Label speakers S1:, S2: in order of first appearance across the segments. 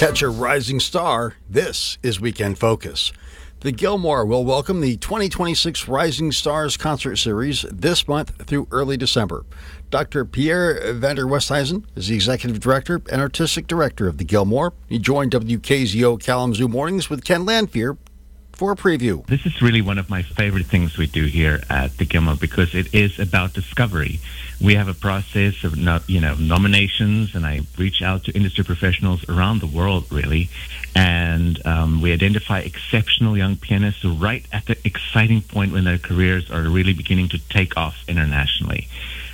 S1: Catch a rising star. This is Weekend Focus. The Gilmore will welcome the 2026 Rising Stars Concert Series this month through early December. Dr. Pierre van der Westhuizen is the Executive Director and Artistic Director of the Gilmore. He joined WKZO Kalamazoo Mornings with Ken Lanfear for a preview.
S2: This is really one of my favorite things we do here at the Gilmore because it is about discovery. We have a process of nominations, and I reach out to industry professionals around the world, really, and we identify exceptional young pianists who right at the exciting point when their careers are really beginning to take off internationally.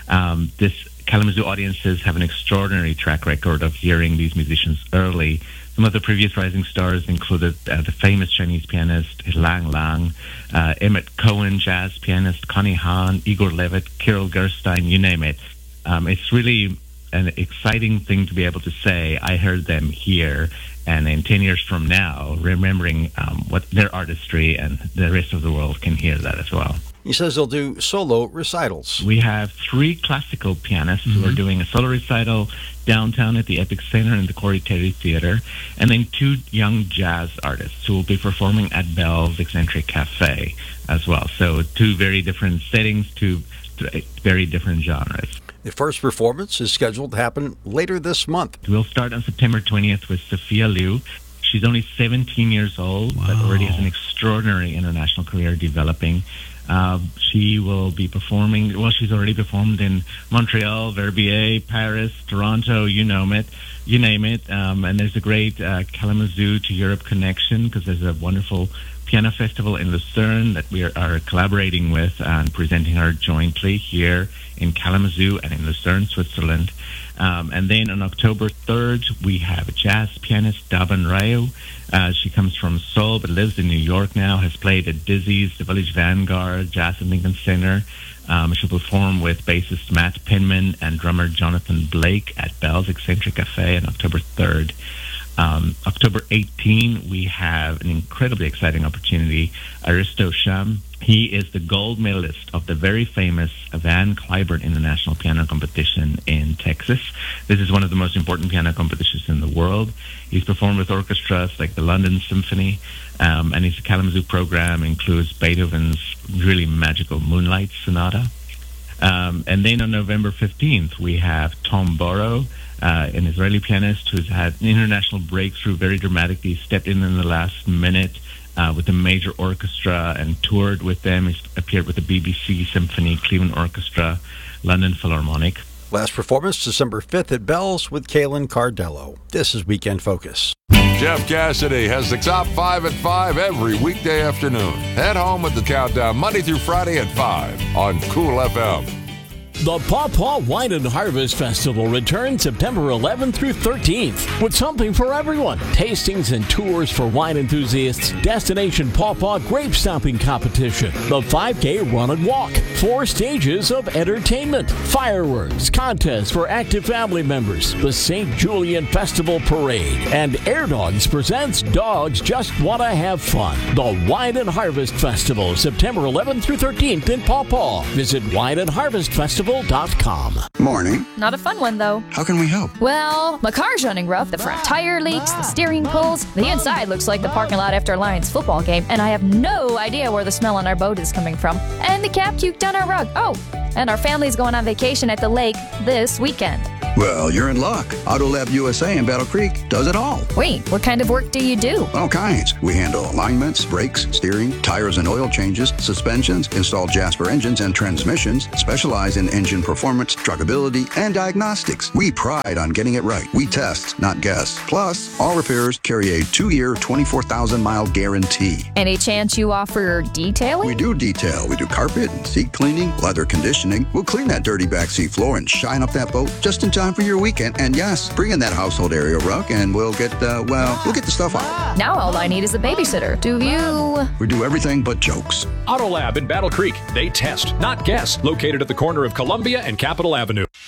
S2: This Kalamazoo audiences have an extraordinary track record of hearing these musicians early. Some of the previous rising stars included the famous Chinese pianist Lang Lang, Emmett Cohen, jazz pianist Connie Hahn, Igor Levit, Kirill Gerstein, you name it. It's really an exciting thing to be able to say, I heard them here, and in 10 years from now, remembering what their artistry and the rest of the world can hear that as well.
S1: He says they'll do solo recitals.
S2: We have 3 classical pianists who are doing a solo recital downtown at the Epic Center and the Corey Terry Theater, and then 2 young jazz artists who will be performing at Bell's Eccentric Cafe as well. So 2 very different settings, 2 very different genres.
S1: The first performance is scheduled to happen later this month.
S2: We'll start on September 20th with Sophia Liu. She's only 17 years old, but already has an extraordinary international career developing. She will be performing, she's already performed in Montreal, Verbier, Paris, Toronto, you name it. And there's a great Kalamazoo to Europe connection because there's a wonderful piano festival in Lucerne that we are collaborating with and presenting her jointly here in Kalamazoo and in Lucerne, Switzerland. And then on October 3rd, we have a jazz pianist, Daban Rayo. She comes from Seoul but lives in New York now, has played at Dizzy's, the Village Vanguard, Jazz at Lincoln Center. She'll perform with bassist Matt Penman and drummer Jonathan Blake at Bell's Eccentric Cafe on October 3rd. October 18, we have an incredibly exciting opportunity. Aristo Sham, he is the gold medalist of the very famous Van Cliburn International Piano Competition in Texas. This is one of the most important piano competitions in the world. He's performed with orchestras like the London Symphony, and his Kalamazoo program includes Beethoven's really magical Moonlight Sonata. And then on November 15th, we have Tom Borrow, an Israeli pianist who's had an international breakthrough, very dramatically stepped in the last minute with a major orchestra and toured with them. He's appeared with the BBC Symphony, Cleveland Orchestra, London Philharmonic.
S1: Last performance December 5th at Bell's with Kaylin Cardello. This is Weekend Focus.
S3: Jeff Cassidy has the top 5 at 5 every weekday afternoon. Head home with the countdown Monday through Friday at 5 on Cool FM.
S4: The Paw Paw Wine and Harvest Festival returns September 11th through 13th with something for everyone. Tastings and tours for wine enthusiasts, Destination Paw Paw Grape Stomping Competition, the 5K Run and Walk, 4 stages of entertainment, fireworks, contests for active family members, the St. Julian Festival Parade, and Air Dogs presents Dogs Just Want to Have Fun. The Wine and Harvest Festival, September 11th through 13th in Paw Paw. Visit wineandharvestfestival.com.
S5: Morning.
S6: Not a fun one, though.
S5: How can we help?
S6: Well, my car's running rough. The front tire leaks, the steering pulls. The inside looks like the parking lot after a Lions football game, and I have no idea where the smell on our boat is coming from. And the cat puked on our rug. Oh, and our family's going on vacation at the lake this weekend.
S5: Well, you're in luck. Autolab USA in Battle Creek does it all.
S6: Wait, what kind of work do you do?
S5: All kinds. We handle alignments, brakes, steering, tires and oil changes, suspensions, install Jasper engines and transmissions, specialize in engine performance, truckability, and diagnostics. We pride on getting it right. We test, not guess. Plus, all repairs carry a 2-year, 24,000-mile guarantee.
S6: Any chance you offer detailing?
S5: We do detail. We do carpet and seat cleaning, leather conditioning. We'll clean that dirty backseat floor and shine up that boat just in time for your weekend. And yes, bring in that household area rug and we'll get the stuff out.
S6: Now all I need is a babysitter. Do you?
S5: We do everything but jokes.
S7: Autolab in Battle Creek. They test, not guess. Located at the corner of Columbia and Capitol Avenue.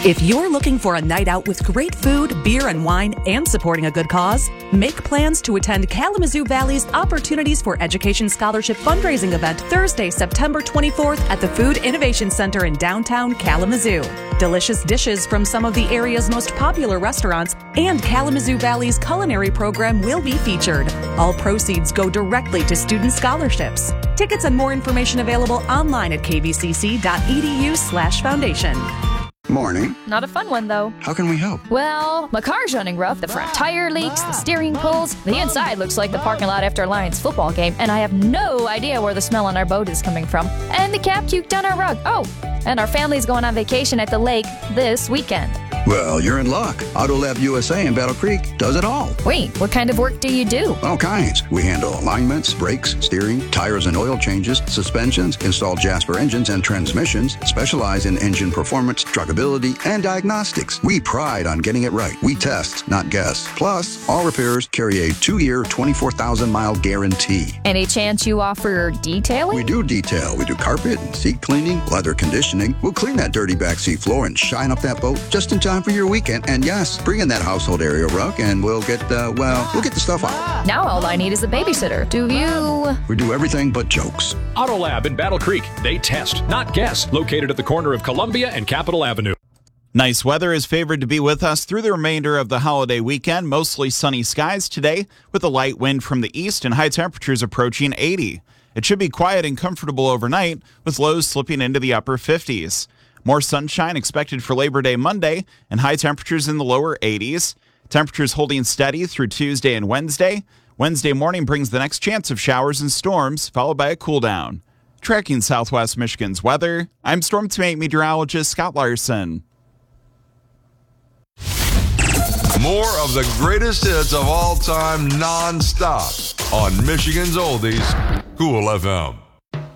S7: If you're looking for a night out with great food, beer, and wine, and supporting a good cause, make plans to attend Kalamazoo Valley's Opportunities for Education Scholarship fundraising event Thursday, September 24th at the Food Innovation Center in downtown Kalamazoo. Delicious dishes from some of the area's most popular restaurants and Kalamazoo Valley's culinary program will be featured. All proceeds go directly to student scholarships. Tickets and more information available online at kvcc.edu/foundation.
S5: Morning.
S6: Not a fun one, though.
S5: How can we help?
S6: Well, my car's running rough. The front tire leaks, the steering pulls. The inside looks like the parking lot after a Lions football game, and I have no idea where the smell on our boat is coming from. And the cat puked on our rug. Oh, and our family's going on vacation at the lake this weekend.
S5: Well, you're in luck. AutoLab USA in Battle Creek does it all.
S6: Wait, what kind of work do you do?
S5: All kinds. We handle alignments, brakes, steering, tires and oil changes, suspensions, install Jasper engines and transmissions, specialize in engine performance, truckability, and diagnostics. We pride on getting it right. We test, not guess. Plus, all repairs carry a 2-year, 24,000-mile guarantee.
S6: Any chance you offer detailing?
S5: We do detail. We do carpet and seat cleaning, leather conditioning. We'll clean that dirty backseat floor and shine up that boat just in time for your weekend. And yes, bring in that household area rug and we'll get the stuff out.
S6: Now all I need is a babysitter. Do you?
S5: We do everything but jokes.
S8: AutoLab in Battle Creek. They test, not guess. Located at the corner of Columbia and Capitol Avenue.
S9: Nice weather is favored to be with us through the remainder of the holiday weekend. Mostly sunny skies today with a light wind from the east and high temperatures approaching 80. It should be quiet and comfortable overnight with lows slipping into the upper 50s. More sunshine expected for Labor Day Monday and high temperatures in the lower 80s. Temperatures holding steady through Tuesday and Wednesday. Wednesday morning brings the next chance of showers and storms, followed by a cool down. Tracking Southwest Michigan's weather, I'm Storm Team 8 meteorologist Scott Larson.
S3: More of the greatest hits of all time non-stop on Michigan's Oldies, Cool FM.